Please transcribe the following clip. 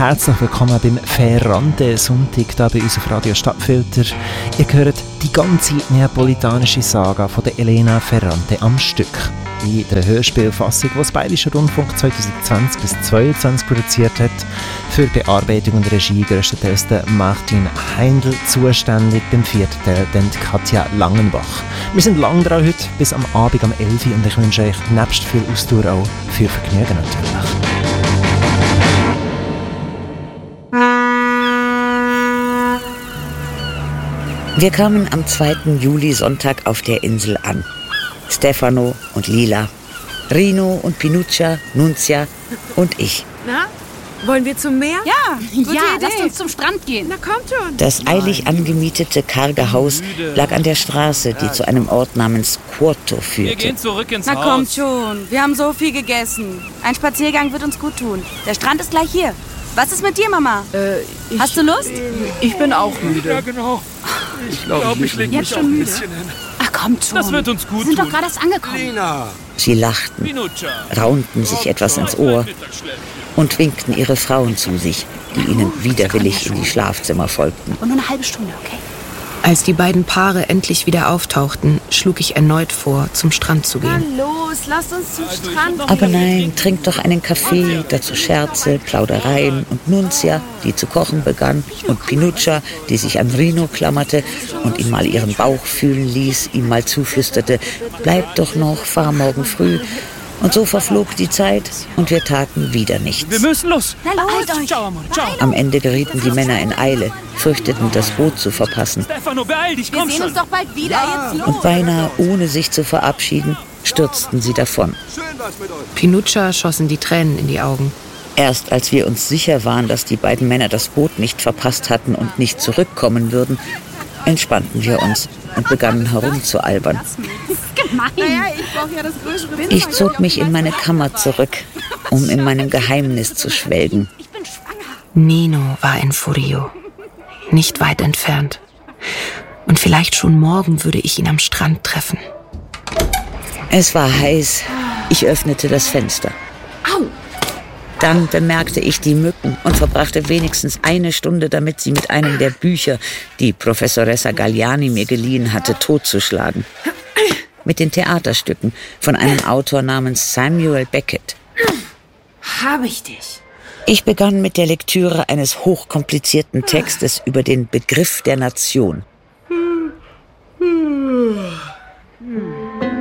herzlich willkommen beim Ferrante-Sonntag hier bei uns auf Radio Stadtfilter. Ihr hört die ganze neapolitanische Saga von der Elena Ferrante am Stück. In der Hörspielfassung, die das Bayerische Rundfunk 2020 bis 2022 produziert hat. Für Bearbeitung und Regie grösstenteils der Martin Heindl, zuständig beim 4. Teil dann Katja Langenbach. Wir sind lang dran heute, bis am Abend um 11 Uhr und ich wünsche euch nebst viel Ausdauer auch viel Vergnügen natürlich. Wir kamen am 2. Juli-Sonntag auf der Insel an. Stefano und Lila, Rino und Pinuccia, Nunzia und ich. Na, wollen wir zum Meer? Ja, gute Idee. Lasst uns zum Strand gehen. Na, kommt schon. Das eilig angemietete karge Haus lag an der Straße, die zu einem Ort namens Quarto führte. Wir gehen zurück ins Na Haus. kommt schon, wir haben so viel gegessen. Ein Spaziergang wird uns gut tun. Der Strand ist gleich hier. Was ist mit dir, Mama? Hast du Lust? Ich bin auch müde. Ja, genau. Ich glaube, ich lege mich auch ein bisschen hin. Ach, kommt schon. Das wird uns gut Wir sind tun. doch gerade erst angekommen. Lina, Sie lachten, Pinuccia. raunten sich etwas ins Ohr und winkten ihre Frauen zu sich, die ihnen widerwillig in die Schlafzimmer folgten. Und nur eine halbe Stunde, okay? Als die beiden Paare endlich wieder auftauchten, schlug ich erneut vor, zum Strand zu Na gehen. los, lasst uns zum Strand. Aber nein, trinkt doch einen Kaffee, dazu Scherze, Plaudereien und Nunzia, die zu kochen begann, und Pinuccia, die sich an Rino klammerte und ihn mal ihren Bauch fühlen ließ, ihm mal zuflüsterte, bleib doch noch, fahr morgen früh. Und so verflog die Zeit und wir taten wieder nichts. Wir müssen los. Na los, euch. Ciao, Amore. Ciao. Am Ende gerieten die Männer in Eile, fürchteten, das Boot zu verpassen. Stefano, beeil dich, Wir komm sehen schon. uns doch bald wieder. Jetzt los. Und beinahe ohne sich zu verabschieden, stürzten sie davon. Pinuccia schossen die Tränen in die Augen. Erst als wir uns sicher waren, dass die beiden Männer das Boot nicht verpasst hatten und nicht zurückkommen würden, entspannten wir uns und begannen herumzualbern. Gemein. Naja, ich brauche ja das größere Bild. Ich zog mich in meine Kammer zurück, um in meinem Geheimnis zu schwelgen. Ich bin schwanger. Nino war in Furio, nicht weit entfernt. Und vielleicht schon morgen würde ich ihn am Strand treffen. Es war heiß. Ich öffnete das Fenster. Au. Dann bemerkte ich die Mücken und verbrachte wenigstens eine Stunde damit, sie mit einem der Bücher, die Professoressa Galliani mir geliehen hatte, totzuschlagen. Mit den Theaterstücken von einem Autor namens Samuel Beckett. Habe ich dich. Ich begann mit der Lektüre eines hochkomplizierten Textes über den Begriff der Nation.